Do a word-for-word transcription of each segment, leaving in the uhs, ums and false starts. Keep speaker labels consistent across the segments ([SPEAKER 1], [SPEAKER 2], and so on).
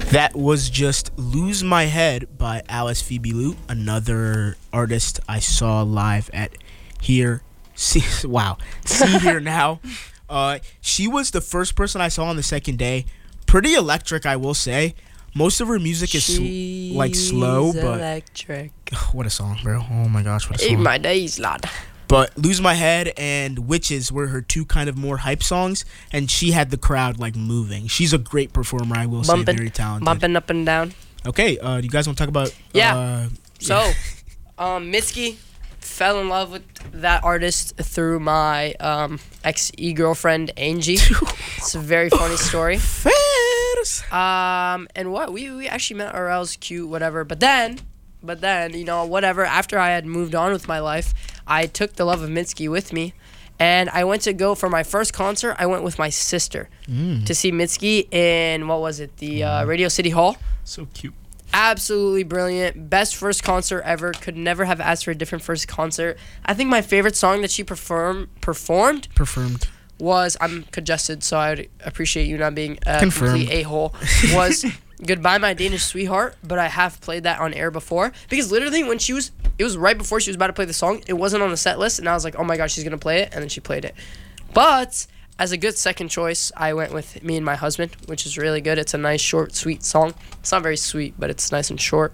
[SPEAKER 1] That was just Lose My Head by Alice Phoebe Lute, another artist I saw live at Here. See, wow. See Here Now. Uh, she was the first person I saw on the second day. Pretty electric, I will say. Most of her music is sl- like slow, but
[SPEAKER 2] electric.
[SPEAKER 1] What a song, bro. Oh my gosh, what a
[SPEAKER 2] Eight
[SPEAKER 1] song.
[SPEAKER 2] my days, lad.
[SPEAKER 1] But Lose My Head and Witches were her two kind of more hype songs, and she had the crowd like moving. She's a great performer, I will
[SPEAKER 2] Bumping,
[SPEAKER 1] say, very talented.
[SPEAKER 2] Bumping up and down.
[SPEAKER 1] Okay, uh, you guys want to talk about?
[SPEAKER 2] Yeah.
[SPEAKER 1] Uh,
[SPEAKER 2] So,
[SPEAKER 1] yeah.
[SPEAKER 2] um, Mitski fell in love with that artist through my um, ex e girlfriend Angie. It's a very funny story.
[SPEAKER 1] Fairs.
[SPEAKER 2] Um, and what we we actually met, or else cute, whatever. But then, but then you know whatever. After I had moved on with my life, I took the love of Mitski with me, and I went to go for my first concert. I went with my sister
[SPEAKER 1] Mm.
[SPEAKER 2] to see Mitski in what was it? The uh, Radio City Hall.
[SPEAKER 1] So cute.
[SPEAKER 2] Absolutely brilliant. Best first concert ever. Could never have asked for a different first concert. I think my favorite song that she perform, performed
[SPEAKER 1] Performed.
[SPEAKER 2] was, I'm congested, so I would appreciate you not being a
[SPEAKER 1] Confirmed.
[SPEAKER 2] complete a-hole, was Goodbye My Danish Sweetheart, but I have played that on air before. Because literally when she was, it was right before she was about to play the song, it wasn't on the set list, and I was like, oh my gosh, she's going to play it, and then she played it. But as a good second choice, I went with Me and My Husband, which is really good. It's a nice, short, sweet song. It's not very sweet, but it's nice and short.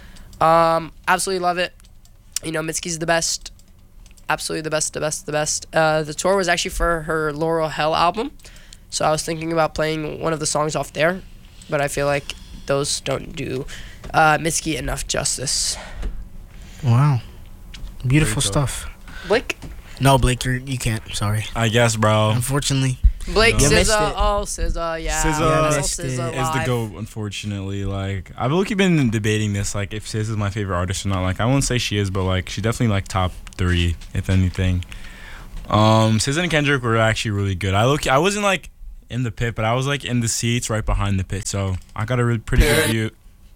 [SPEAKER 2] Um, absolutely love it. You know, Mitski's the best. Absolutely the best, the best, the best. Uh, the tour was actually for her Laurel Hell album. So I was thinking about playing one of the songs off there. But I feel like those don't do uh, Mitski enough justice.
[SPEAKER 1] Wow. Beautiful
[SPEAKER 3] Very
[SPEAKER 1] stuff.
[SPEAKER 2] Blake?
[SPEAKER 1] No, Blake, you're, you can't. Sorry.
[SPEAKER 3] I guess, bro.
[SPEAKER 1] Unfortunately.
[SPEAKER 2] Blake
[SPEAKER 1] You missed
[SPEAKER 2] SZA.
[SPEAKER 1] it.
[SPEAKER 2] Oh, SZA, yeah.
[SPEAKER 3] SZA
[SPEAKER 2] Oh,
[SPEAKER 1] missed it.
[SPEAKER 2] SZA
[SPEAKER 3] Is the
[SPEAKER 2] live.
[SPEAKER 3] GOAT, unfortunately. Like, I've really been debating this, like, if Sis is my favorite artist or not. Like, I won't say she is, but, like, she's definitely, like, top three, if anything. Um, Sis and Kendrick were actually really good. I look, I wasn't, like, in the pit, but I was, like, in the seats right behind the pit, so I got a really pretty good view.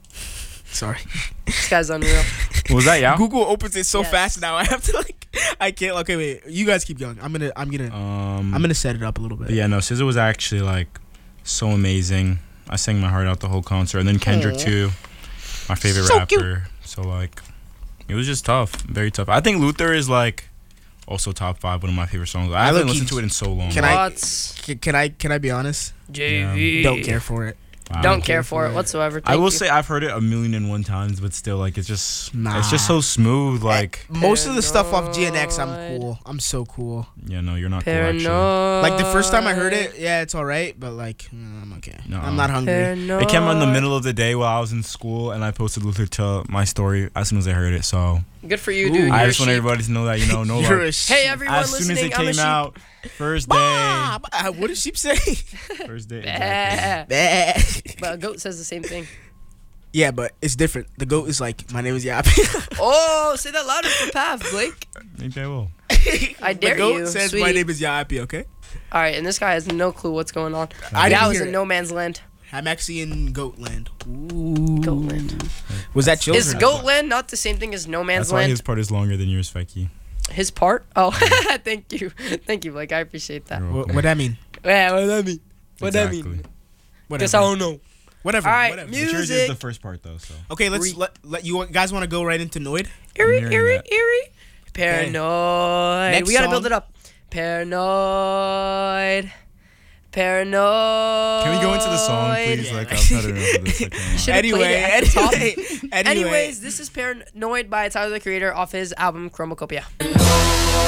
[SPEAKER 1] Sorry.
[SPEAKER 2] This guy's unreal.
[SPEAKER 3] Was that, yeah?
[SPEAKER 1] Google opens it so
[SPEAKER 2] Yes.
[SPEAKER 1] fast now. I have to like. I can't. Okay, wait. You guys keep going. I'm gonna. I'm gonna.
[SPEAKER 3] Um,
[SPEAKER 1] I'm gonna set it up a little bit.
[SPEAKER 3] But yeah, no, S Z A was actually like so amazing. I sang my heart out the whole concert, and then Kendrick
[SPEAKER 1] Aw.
[SPEAKER 3] too, my favorite
[SPEAKER 1] So
[SPEAKER 3] rapper.
[SPEAKER 1] cute.
[SPEAKER 3] So like, it was just tough, very tough. I think Luther is like also top five, one of my favorite songs. I
[SPEAKER 1] I
[SPEAKER 3] haven't
[SPEAKER 1] low-key-
[SPEAKER 3] listened to it in so long.
[SPEAKER 1] Can I-
[SPEAKER 2] What?
[SPEAKER 1] Can, can I? Can I be honest?
[SPEAKER 2] J V.
[SPEAKER 1] Don't care for it.
[SPEAKER 3] Wow.
[SPEAKER 2] Don't care for it whatsoever.
[SPEAKER 3] I
[SPEAKER 2] Thank
[SPEAKER 3] will
[SPEAKER 2] you.
[SPEAKER 3] say I've heard it a million and one times, but still, like it's just
[SPEAKER 1] Nah.
[SPEAKER 3] it's just so smooth. Like,
[SPEAKER 1] Most of the stuff off G N X, I'm
[SPEAKER 2] Paranoid.
[SPEAKER 1] cool. I'm so cool.
[SPEAKER 3] yeah, no, you're not cool actually.
[SPEAKER 2] Paranoid.
[SPEAKER 1] Like the first time I heard it, yeah, it's all right, but like, mm, I'm okay.
[SPEAKER 3] Nuh-uh.
[SPEAKER 1] I'm not hungry.
[SPEAKER 2] Paranoid.
[SPEAKER 3] It came out in the middle of the day while I was in school, and I posted Luther to my story as soon as I heard it. So
[SPEAKER 2] Good for you,
[SPEAKER 1] Ooh.
[SPEAKER 2] dude.
[SPEAKER 3] I
[SPEAKER 2] You're
[SPEAKER 3] just
[SPEAKER 2] a
[SPEAKER 3] want
[SPEAKER 2] sheep.
[SPEAKER 3] everybody to know that, you know, no
[SPEAKER 1] You're
[SPEAKER 3] love.
[SPEAKER 1] a sheep.
[SPEAKER 2] Hey, everyone
[SPEAKER 3] As soon as
[SPEAKER 2] listening,
[SPEAKER 3] it
[SPEAKER 2] I'm a
[SPEAKER 3] came
[SPEAKER 2] sheep.
[SPEAKER 3] out, first day,
[SPEAKER 1] Bah, bah, what does sheep say?
[SPEAKER 3] first day, exactly.
[SPEAKER 2] Bah.
[SPEAKER 1] Bah.
[SPEAKER 2] But a goat says the same thing.
[SPEAKER 1] Yeah, but it's different. The goat is like, my name is Yappy.
[SPEAKER 2] Oh, say that louder for Pav, Blake.
[SPEAKER 3] Maybe I will.
[SPEAKER 2] I dare
[SPEAKER 1] the goat
[SPEAKER 2] you,
[SPEAKER 1] says
[SPEAKER 2] sweetie.
[SPEAKER 1] my name is Yappy. Okay.
[SPEAKER 2] All right, and this guy has no clue what's going on.
[SPEAKER 1] I
[SPEAKER 2] that
[SPEAKER 1] didn't
[SPEAKER 2] was
[SPEAKER 1] hear
[SPEAKER 2] in
[SPEAKER 1] it.
[SPEAKER 2] no man's land.
[SPEAKER 1] I'm actually in Goatland. Ooh.
[SPEAKER 2] Goatland.
[SPEAKER 1] Was that children?
[SPEAKER 2] Is Goatland not the same thing as no man's
[SPEAKER 3] That's why
[SPEAKER 2] land?
[SPEAKER 3] his part is longer than yours, Fecky.
[SPEAKER 2] His part? Oh, thank you. Thank you, Blake. I appreciate that.
[SPEAKER 3] You're
[SPEAKER 1] What,
[SPEAKER 3] welcome.
[SPEAKER 1] what that mean?
[SPEAKER 2] Yeah, what that mean? What that
[SPEAKER 3] Exactly.
[SPEAKER 2] mean?
[SPEAKER 1] Whatever.
[SPEAKER 2] Guess I don't know.
[SPEAKER 1] Whatever.
[SPEAKER 2] All right,
[SPEAKER 1] whatever.
[SPEAKER 3] But yours is
[SPEAKER 2] Music.
[SPEAKER 3] the first part though, so.
[SPEAKER 1] Okay, let's
[SPEAKER 2] Re-
[SPEAKER 1] let, let you guys want to go right into Noid.
[SPEAKER 2] Eerie,
[SPEAKER 3] hearing
[SPEAKER 2] eerie,
[SPEAKER 3] that.
[SPEAKER 2] eerie. Paranoid.
[SPEAKER 1] Next
[SPEAKER 2] we gotta
[SPEAKER 1] song.
[SPEAKER 2] build it up. Paranoid. Paranoid.
[SPEAKER 3] Can we go into the song, please? Like, I've had enough of this. I can't
[SPEAKER 2] Should've
[SPEAKER 3] lie.
[SPEAKER 1] Anyway,
[SPEAKER 2] played it at the top.
[SPEAKER 1] anyway, anyway.
[SPEAKER 2] Anyways, this is Paranoid by Tyler the Creator off his album Chromacopia.